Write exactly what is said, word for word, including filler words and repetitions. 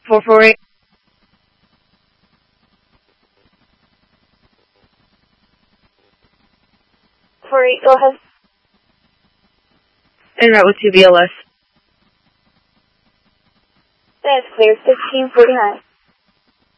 four four eight. four eight, go ahead. En route with two B L S. That's clear, sixteen forty-nine.